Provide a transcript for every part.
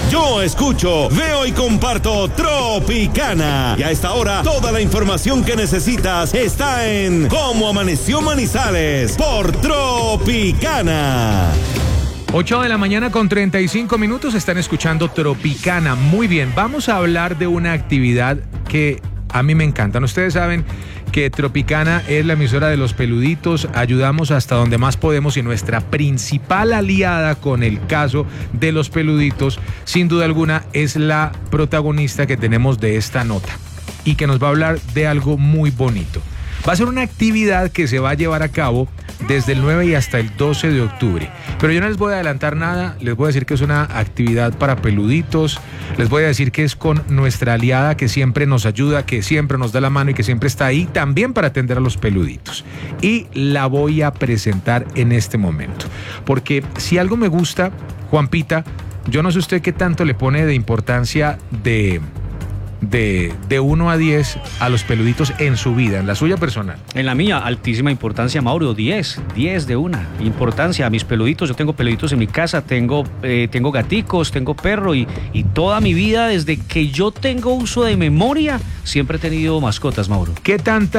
Yo escucho, veo y comparto Tropicana. Y a esta hora, toda la información que necesitas está en Cómo Amaneció Manizales por Tropicana. 8 de la mañana con 35 minutos, están escuchando Tropicana. Muy bien, vamos a hablar de una actividad que a mí me encanta. Ustedes saben que Tropicana es la emisora de los peluditos, ayudamos hasta donde más podemos y nuestra principal aliada con el caso de los peluditos, sin duda alguna, es la protagonista que tenemos de esta nota y que nos va a hablar de algo muy bonito. Va a ser una actividad que se va a llevar a cabo desde el 9 y hasta el 12 de octubre. Pero yo no les voy a adelantar nada, les voy a decir que es una actividad para peluditos, les voy a decir que es con nuestra aliada que siempre nos ayuda, que siempre nos da la mano y que siempre está ahí también para atender a los peluditos. Y la voy a presentar en este momento. Porque si algo me gusta, Juanpita, yo no sé usted qué tanto le pone de importancia de 1 a 10 a los peluditos en su vida, en la suya personal. En la mía, altísima importancia, Mauro, 10 de una. Importancia a mis peluditos, yo tengo peluditos en mi casa, tengo gaticos, tengo perro y toda mi vida, desde que yo tengo uso de memoria, siempre he tenido mascotas, Mauro. ¿Qué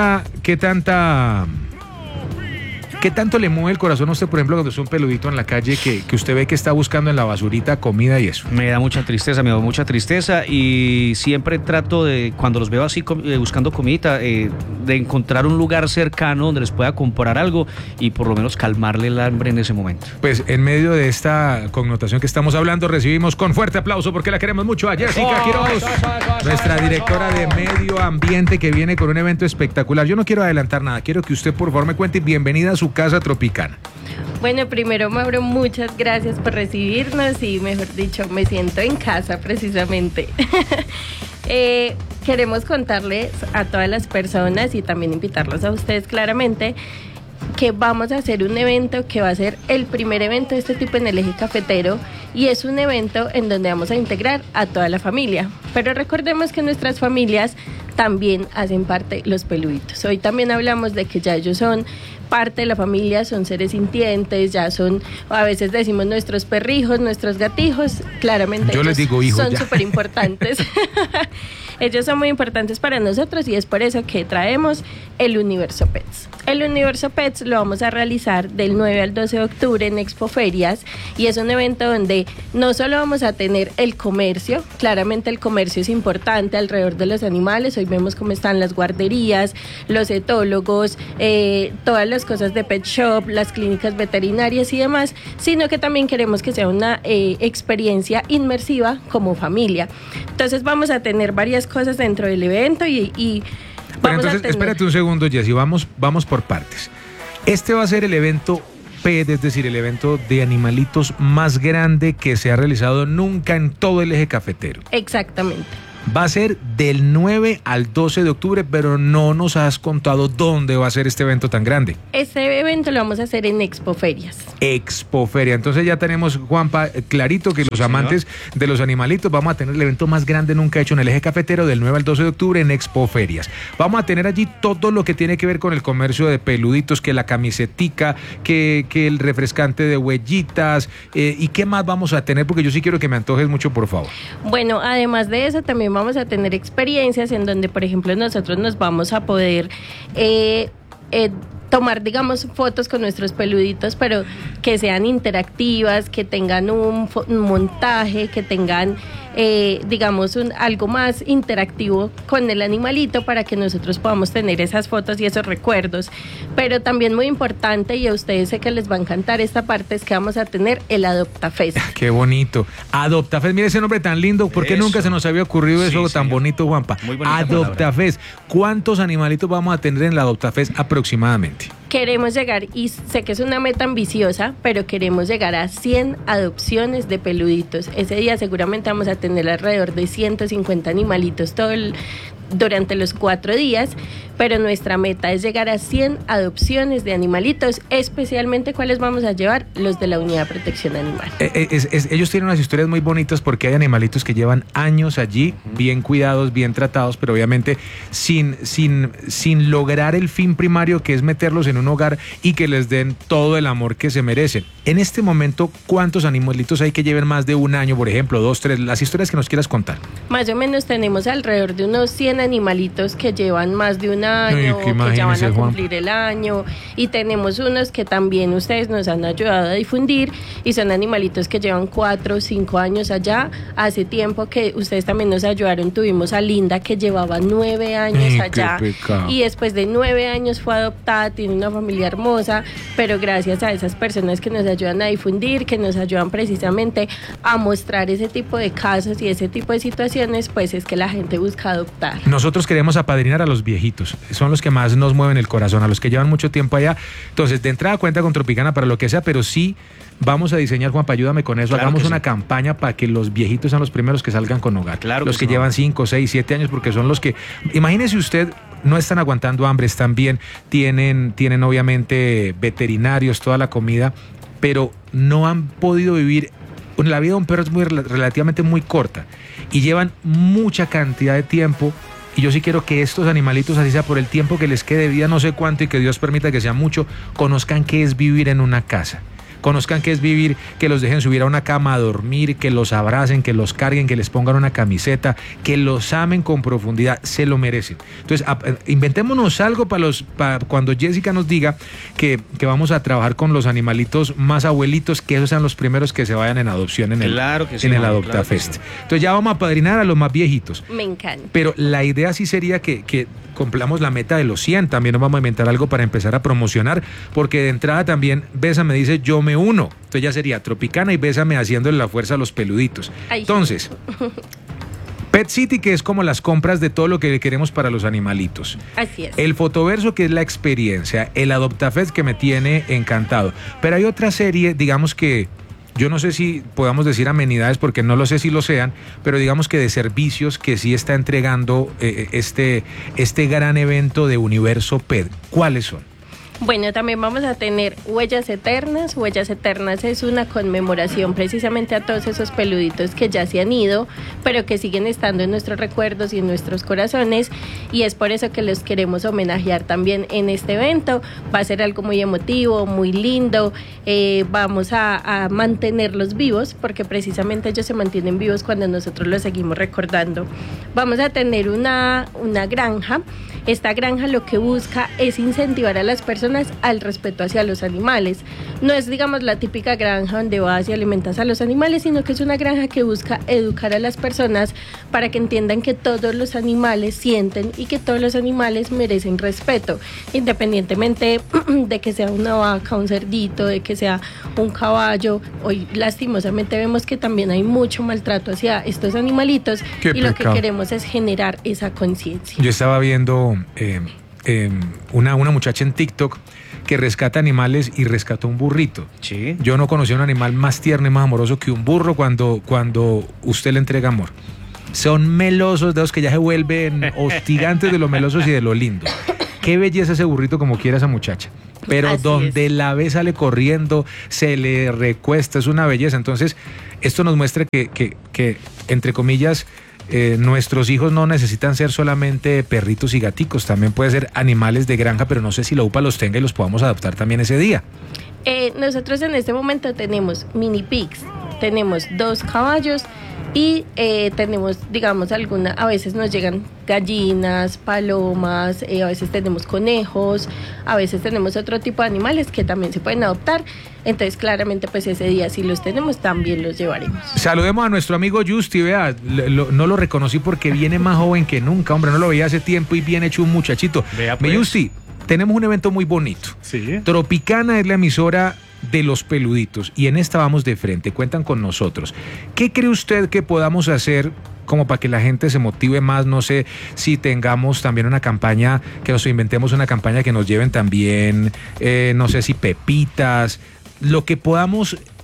tanto le mueve el corazón a usted, por ejemplo, cuando es un peludito en la calle que usted ve que está buscando en la basurita comida y eso? Me da mucha tristeza y siempre trato de, cuando los veo así buscando comida, de encontrar un lugar cercano donde les pueda comprar algo y por lo menos calmarle el hambre en ese momento. Pues en medio de esta connotación que estamos hablando, recibimos con fuerte aplauso, porque la queremos mucho, a Jessica Quiroz, nuestra directora de Medio Ambiente, que viene con un evento espectacular. Yo no quiero adelantar nada, quiero que usted por favor me cuente. Bienvenida a su casa Tropicana. Bueno, primero, Mauro, muchas gracias por recibirnos y, mejor dicho, me siento en casa precisamente. Queremos contarles a todas las personas y también invitarlos a ustedes claramente que vamos a hacer un evento que va a ser el primer evento de este tipo en el eje cafetero, y es un evento en donde vamos a integrar a toda la familia. Pero recordemos que nuestras familias también hacen parte los peluditos. Hoy también hablamos de que ya ellos son parte de la familia, son seres sintientes, ya son, a veces decimos nuestros perrijos, nuestros gatijos, claramente yo les digo hijos, son súper importantes. Ellos son muy importantes para nosotros y es por eso que traemos el Universo Pets. El Universo Pets lo vamos a realizar del 9 al 12 de octubre en Expoferias, y es un evento donde no solo vamos a tener el comercio, claramente el comercio es importante alrededor de los animales. Hoy vemos cómo están las guarderías, los etólogos, todas las cosas de pet shop, las clínicas veterinarias y demás, sino que también queremos que sea una experiencia inmersiva como familia. Entonces vamos a tener varias cosas dentro del evento y pero entonces, espérate un segundo, Jessy, vamos por partes. Este va a ser el evento PET, es decir, el evento de animalitos más grande que se ha realizado nunca en todo el eje cafetero. Exactamente. Va a ser del 9 al 12 de octubre, pero no nos has contado dónde va a ser este evento tan grande. Este evento lo vamos a hacer en Expoferias. Expoferia. Entonces ya tenemos, Juanpa, clarito que los amantes de los animalitos vamos a tener el evento más grande nunca hecho en el eje cafetero del 9 al 12 de octubre en Expoferias. Vamos a tener allí todo lo que tiene que ver con el comercio de peluditos, que la camisetica, que el refrescante de huellitas, y qué más vamos a tener, porque yo sí quiero que me antojes mucho, por favor. Bueno, además de eso también vamos a tener experiencias en donde, por ejemplo, nosotros nos vamos a poder tomar, digamos, fotos con nuestros peluditos, pero que sean interactivas, que tengan un montaje, que tengan, digamos, algo más interactivo con el animalito para que nosotros podamos tener esas fotos y esos recuerdos. Pero también muy importante, y a ustedes sé que les va a encantar esta parte, es que vamos a tener el AdoptaFest. ¡Qué bonito! AdoptaFest, mire ese nombre tan lindo, ¿por qué nunca se nos había ocurrido eso tan señor. Bonito, Juanpa? Muy bonita AdoptaFest. ¿Cuántos animalitos vamos a tener en la AdoptaFest aproximadamente? Queremos llegar, y sé que es una meta ambiciosa, pero queremos llegar a 100 adopciones de peluditos. Ese día seguramente vamos a tener alrededor de 150 animalitos, durante los 4 días, pero nuestra meta es llegar a 100 adopciones de animalitos, especialmente ¿cuáles vamos a llevar? Los de la Unidad de Protección Animal. Ellos tienen unas historias muy bonitas porque hay animalitos que llevan años allí, bien cuidados, bien tratados, pero obviamente sin lograr el fin primario, que es meterlos en un hogar y que les den todo el amor que se merecen. En este momento, ¿cuántos animalitos hay que lleven más de un año, por ejemplo, 2, 3? Las historias que nos quieras contar. Más o menos tenemos alrededor de unos 100 animalitos que llevan más de un año, que ya van a cumplir el año, y tenemos unos que también ustedes nos han ayudado a difundir, y son animalitos que llevan 4 o 5 años allá. Hace tiempo que ustedes también nos ayudaron, tuvimos a Linda, que llevaba 9 años allá, y después de 9 años fue adoptada, tiene una familia hermosa, pero gracias a esas personas que nos ayudan a difundir, que nos ayudan precisamente a mostrar ese tipo de casos y ese tipo de situaciones, pues es que la gente busca adoptar. Nosotros queremos apadrinar a los viejitos, son los que más nos mueven el corazón, a los que llevan mucho tiempo allá. Entonces, de entrada cuenta con Tropicana para lo que sea, pero sí vamos a diseñar, Juanpa, ayúdame con eso, claro, hagamos una campaña para que los viejitos sean los primeros que salgan con hogar. Claro, los que llevan 5, 6, 7 años, porque son los que, imagínese usted, no están aguantando hambre, están bien, tienen obviamente veterinarios, toda la comida, pero no han podido vivir. La vida de un perro es relativamente muy corta y llevan mucha cantidad de tiempo, y yo sí quiero que estos animalitos, así sea por el tiempo que les quede de vida, no sé cuánto, y que Dios permita que sea mucho, conozcan qué es vivir en una casa. Conozcan qué es vivir, que los dejen subir a una cama a dormir, que los abracen, que los carguen, que les pongan una camiseta, que los amen con profundidad, se lo merecen. Entonces, inventémonos algo para cuando Jessica nos diga que vamos a trabajar con los animalitos más abuelitos, que esos sean los primeros que se vayan en adopción en el AdoptaFest. Sí. Entonces ya vamos a padrinar a los más viejitos. Me encanta. Pero la idea sí sería que cumplamos la meta de los 100, también nos vamos a inventar algo para empezar a promocionar, porque de entrada también Bésame dice yo me uno, entonces ya sería Tropicana y Bésame haciéndole la fuerza a los peluditos. Ay, entonces, Pet City, que es como las compras de todo lo que queremos para los animalitos. Así es. El Fotoverso, que es la experiencia, el AdoptaFest, que me tiene encantado, pero hay otra serie, digamos que yo no sé si podamos decir amenidades, porque no lo sé si lo sean, pero digamos que de servicios que sí está entregando este gran evento de Universo Pet. ¿Cuáles son? Bueno, también vamos a tener Huellas Eternas. Huellas Eternas es una conmemoración precisamente a todos esos peluditos que ya se han ido, pero que siguen estando en nuestros recuerdos y en nuestros corazones, y es por eso que los queremos homenajear también en este evento. Va a ser algo muy emotivo, muy lindo. Vamos a mantenerlos vivos, porque precisamente ellos se mantienen vivos cuando nosotros los seguimos recordando. Vamos a tener una granja. Esta granja lo que busca es incentivar a las personas al respeto hacia los animales. No es, digamos, la típica granja donde vas y alimentas a los animales, sino que es una granja que busca educar a las personas para que entiendan que todos los animales sienten y que todos los animales merecen respeto, independientemente de que sea una vaca, un cerdito, de que sea un caballo. Hoy lastimosamente vemos que también hay mucho maltrato hacia estos animalitos. Qué y pecado. Lo que queremos es generar esa conciencia. Yo estaba viendo una muchacha en TikTok que rescata animales y rescató un burrito. Sí. Yo no conocí un animal más tierno y más amoroso que un burro cuando usted le entrega amor. Son melosos, de los que ya se vuelven hostigantes de lo melosos y de lo lindo. Qué belleza ese burrito, como quiera esa muchacha. Pero así donde es. La ve sale corriendo, se le recuesta, es una belleza. Entonces, esto nos muestra que entre comillas, nuestros hijos no necesitan ser solamente perritos y gaticos, también puede ser animales de granja, pero no sé si la UPA los tenga y los podamos adoptar también ese día. Nosotros en este momento tenemos mini pigs, tenemos 2 caballos y tenemos, digamos, a veces nos llegan gallinas, palomas, a veces tenemos conejos, a veces tenemos otro tipo de animales que también se pueden adoptar. Entonces, claramente, pues ese día si los tenemos, también los llevaremos. Saludemos a nuestro amigo Justi, vea, no lo reconocí porque viene más joven que nunca, hombre, no lo veía hace tiempo y bien hecho un muchachito. Vea pues. Justi, tenemos un evento muy bonito. Sí. Tropicana es la emisora de los peluditos y en esta vamos de frente, cuentan con nosotros. ¿Qué cree usted que podamos hacer como para que la gente se motive más? No sé si tengamos también una campaña, que nos inventemos una campaña que nos lleven también, no sé si pepitas, lo que podamos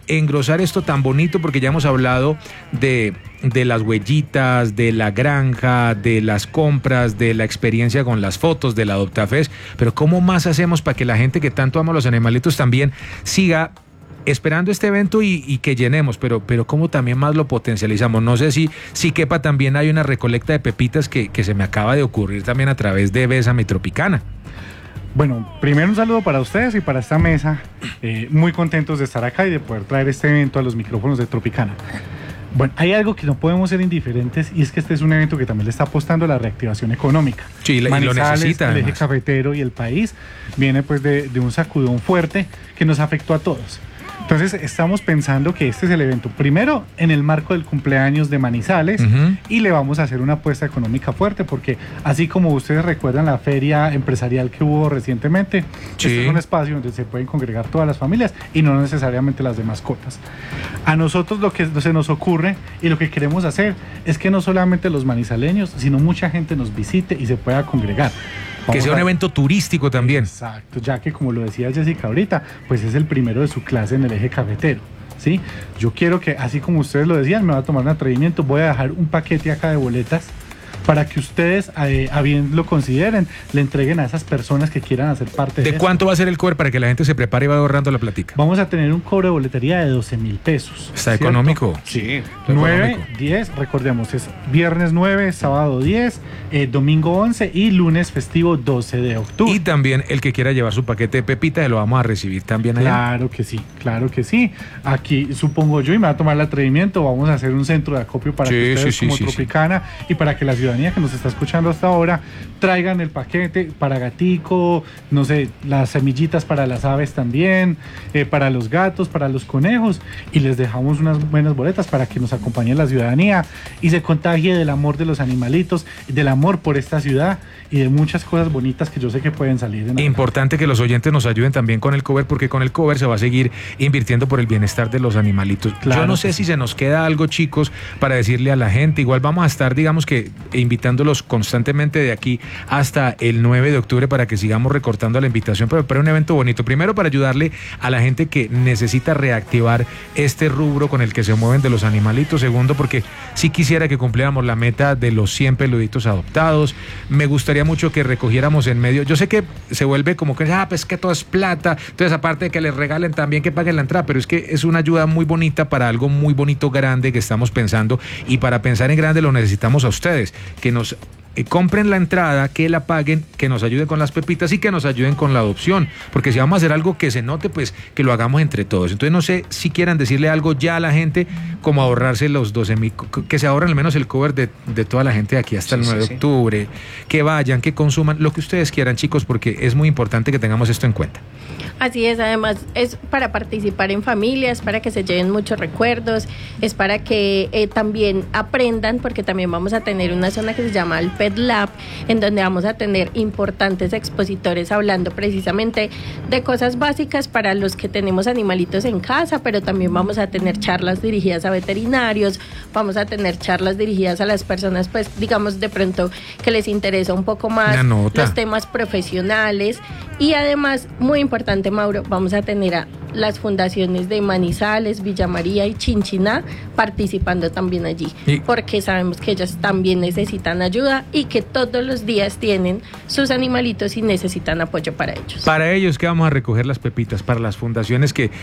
engrosar esto tan bonito, porque ya hemos hablado de las huellitas, de la granja, de las compras, de la experiencia con las fotos, del AdoptaFest, pero ¿cómo más hacemos para que la gente que tanto ama a los animalitos también siga esperando este evento y que llenemos, pero cómo también más lo potencializamos? No sé si quepa también hay una recolecta de pepitas que se me acaba de ocurrir también a través de Bésame Tropicana. Bueno, primero un saludo para ustedes y para esta mesa, muy contentos de estar acá y de poder traer este evento a los micrófonos de Tropicana. Bueno, hay algo que no podemos ser indiferentes, y es que este es un evento que también le está apostando a la reactivación económica. Sí, y lo necesita. El eje cafetero y el país viene pues de un sacudón fuerte que nos afectó a todos. Entonces estamos pensando que este es el evento primero en el marco del cumpleaños de Manizales, y le vamos a hacer una apuesta económica fuerte, porque así como ustedes recuerdan la feria empresarial que hubo recientemente, sí, este es un espacio donde se pueden congregar todas las familias y no necesariamente las de mascotas. A nosotros lo que se nos ocurre y lo que queremos hacer es que no solamente los manizaleños, sino mucha gente nos visite y se pueda congregar. Que sea un evento turístico también. Exacto, ya que como lo decía Jessica ahorita, pues es el primero de su clase en el eje cafetero, ¿sí? Yo quiero que, así como ustedes lo decían, me voy a tomar un atrevimiento, voy a dejar un paquete acá de boletas para que ustedes, a bien lo consideren, le entreguen a esas personas que quieran hacer parte de ¿De cuánto va a ser el cover para que la gente se prepare y vaya ahorrando la platica? Vamos a tener un cobro de boletería de 12,000 pesos. ¿Está ¿cierto? económico? Sí. 9, 10, recordemos, es viernes 9, sábado 10, domingo 11 y lunes festivo 12 de octubre. Y también el que quiera llevar su paquete de pepitas, lo vamos a recibir también allá. Claro que sí, claro que sí. Aquí supongo yo, y me va a tomar el atrevimiento, vamos a hacer un centro de acopio para que ustedes como Tropicana y para que la ciudadanía que nos está escuchando hasta ahora traigan el paquete para gatico, no sé, las semillitas para las aves también, para los gatos, para los conejos, y les dejamos unas buenas boletas para que nos acompañe la ciudadanía y se contagie del amor de los animalitos, del amor por esta ciudad y de muchas cosas bonitas que yo sé que pueden salir. Importante que los oyentes nos ayuden también con el cover, porque con el cover se va a seguir invirtiendo por el bienestar de los animalitos. Claro, yo no sé si se nos queda algo, chicos, para decirle a la gente. Igual vamos a estar, digamos que, invitándolos constantemente de aquí hasta el 9 de octubre para que sigamos recortando la invitación, pero para un evento bonito. Primero, para ayudarle a la gente que necesita reactivar este rubro con el que se mueven de los animalitos. Segundo, porque sí quisiera que cumpliéramos la meta de los 100 peluditos adoptados. Me gustaría mucho que recogiéramos en medio. Yo sé que se vuelve como que, pues que todo es plata. Entonces, aparte de que les regalen, también que paguen la entrada, pero es que es una ayuda muy bonita para algo muy bonito, grande que estamos pensando, y para pensar en grande lo necesitamos a ustedes, que nos compren la entrada, que la paguen, que nos ayuden con las pepitas y que nos ayuden con la adopción, porque si vamos a hacer algo que se note, pues que lo hagamos entre todos. Entonces no sé si quieran decirle algo ya a la gente, como ahorrarse los 12,000, que se ahorren al menos el cover de toda la gente de aquí hasta el 9 de octubre, que vayan, que consuman lo que ustedes quieran, chicos, porque es muy importante que tengamos esto en cuenta. Así es, además es para participar en familias, para que se lleven muchos recuerdos, es para que también aprendan, porque también vamos a tener una zona que se llama el Pet Lab, en donde vamos a tener importantes expositores hablando precisamente de cosas básicas para los que tenemos animalitos en casa, pero también vamos a tener charlas dirigidas a veterinarios, vamos a tener charlas dirigidas a las personas, pues digamos de pronto que les interesa un poco más los temas profesionales, y además, muy importante, Mauro, vamos a tener a las fundaciones de Manizales, Villa María y Chinchiná participando también allí, porque sabemos que ellas también necesitan ayuda y que todos los días tienen sus animalitos y necesitan apoyo para ellos. Para ellos que vamos a recoger las pepitas, para las fundaciones que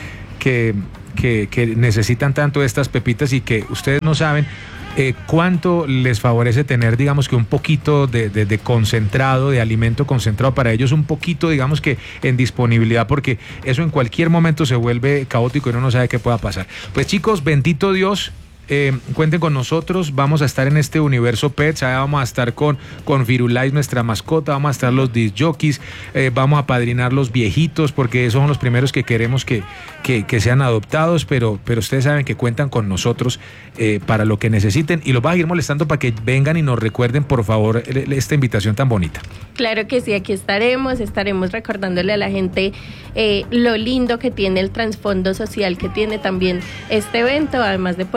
necesitan tanto estas pepitas y que ustedes no saben cuánto les favorece tener, digamos que un poquito de concentrado, de alimento concentrado para ellos, un poquito, digamos que en disponibilidad, porque eso en cualquier momento se vuelve caótico y uno no sabe qué pueda pasar. Pues chicos, bendito Dios. Cuenten con nosotros, vamos a estar en este Universo Pets, vamos a estar con Firulais, nuestra mascota, vamos a estar los disc jockeys, vamos a padrinar los viejitos, porque esos son los primeros que queremos que sean adoptados, pero ustedes saben que cuentan con nosotros para lo que necesiten, y los va a ir molestando para que vengan y nos recuerden, por favor, esta invitación tan bonita. Claro que sí, aquí estaremos recordándole a la gente lo lindo que tiene, el trasfondo social que tiene también este evento, además de poder disfrutar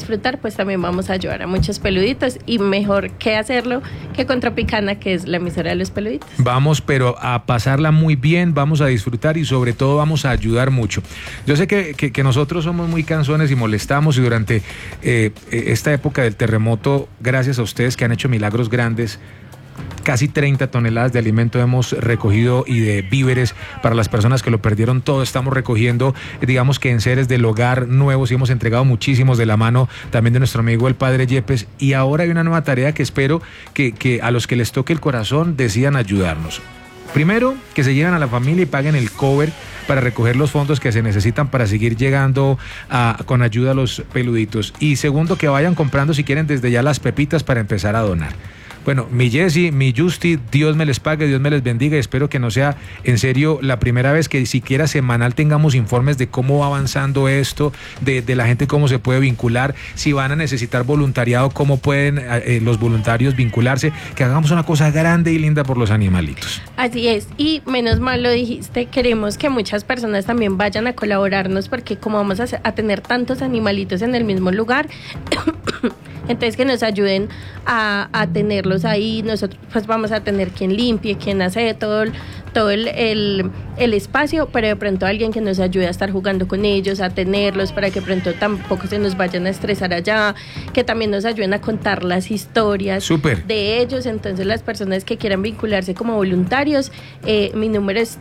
disfrutar, pues también vamos a ayudar a muchos peluditos y mejor que hacerlo que con Tropicana, que es la emisora de los peluditos. Vamos, pero a pasarla muy bien, vamos a disfrutar y sobre todo vamos a ayudar mucho. Yo sé que nosotros somos muy cansones y molestamos y durante esta época del terremoto, gracias a ustedes que han hecho milagros grandes, casi 30 toneladas de alimento hemos recogido y de víveres para las personas que lo perdieron todo. Estamos recogiendo, digamos que enseres del hogar nuevos y hemos entregado muchísimos de la mano también de nuestro amigo el padre Yepes. Y ahora hay una nueva tarea que espero que a los que les toque el corazón decidan ayudarnos. Primero, que se lleguen a la familia y paguen el cover para recoger los fondos que se necesitan para seguir llegando con ayuda a los peluditos. Y segundo, que vayan comprando si quieren desde ya las pepitas para empezar a donar. Bueno, mi Jessy, mi Justy, Dios me les pague, Dios me les bendiga y espero que no sea en serio la primera vez que siquiera semanal tengamos informes de cómo va avanzando esto, de la gente cómo se puede vincular, si van a necesitar voluntariado, cómo pueden los voluntarios vincularse, que hagamos una cosa grande y linda por los animalitos. Así es, y menos mal lo dijiste, queremos que muchas personas también vayan a colaborarnos porque como vamos a tener tantos animalitos en el mismo lugar, entonces que nos ayuden a tenerlos ahí. Nosotros pues vamos a tener quien limpie, quien hace todo el espacio, pero de pronto alguien que nos ayude a estar jugando con ellos, a tenerlos para que pronto tampoco se nos vayan a estresar allá, que también nos ayuden a contar las historias de ellos. Entonces las personas que quieran vincularse como voluntarios, mi número es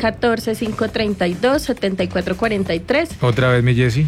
314-532-7443. Otra vez, mi Jessy.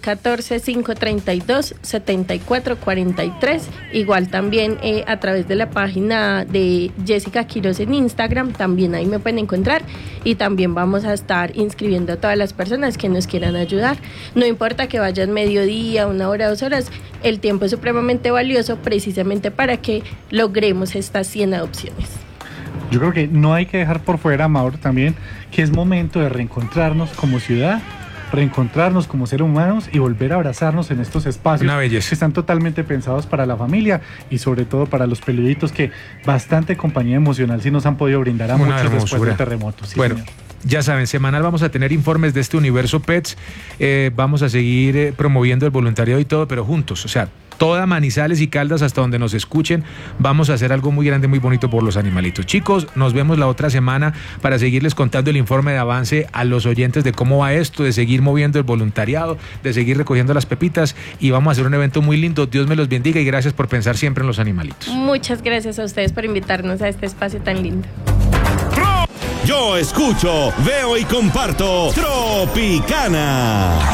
314-532-7443. Igual también a través de la página de Jessica Quiroz en Instagram, también ahí me pueden encontrar y también vamos a estar inscribiendo a todas las personas que nos quieran ayudar. No importa que vayan mediodía, 1 hora, 2 horas, el tiempo es supremamente valioso precisamente para que logremos estas 100 adopciones. Yo creo que no hay que dejar por fuera, Mauro, también que es momento de reencontrarnos como ciudad, reencontrarnos como seres humanos y volver a abrazarnos en estos espacios que están totalmente pensados para la familia y sobre todo para los peluditos que bastante compañía emocional sí nos han podido brindar a muchos después del terremoto. Sí, bueno, señor. Ya saben, semanal vamos a tener informes de este Universo Pets, vamos a seguir promoviendo el voluntariado y todo, pero juntos, o sea, toda Manizales y Caldas hasta donde nos escuchen, vamos a hacer algo muy grande, muy bonito por los animalitos. Chicos, nos vemos la otra semana para seguirles contando el informe de avance a los oyentes de cómo va esto, de seguir moviendo el voluntariado, de seguir recogiendo las pepitas y vamos a hacer un evento muy lindo. Dios me los bendiga y gracias por pensar siempre en los animalitos. Muchas gracias a ustedes por invitarnos a este espacio tan lindo. Yo escucho, veo y comparto Tropicana.